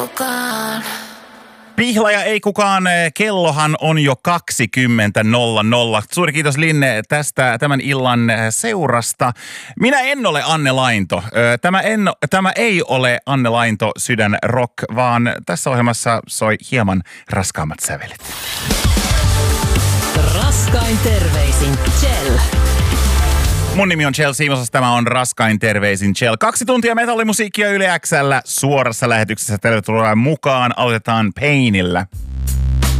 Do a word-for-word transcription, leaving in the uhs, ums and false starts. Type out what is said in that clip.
Pihlaja ei kukaan, kellohan on jo kaksikymmentä nolla nolla. Suuri kiitos Linne tästä tämän illan seurasta. Minä en ole Anne Lainto. Tämä, en, tämä ei ole Anne Lainto Sydän Rock, vaan tässä ohjelmassa soi hieman raskaammat sävelet. Raskain terveisin Kjell. Mun nimi on Kjell Siimosas, tämä on Raskain terveisin Kjell. Kaksi tuntia metallimusiikkia Yle X:llä suorassa lähetyksessä. Tervetuloa mukaan. Aloitetaan Painillä.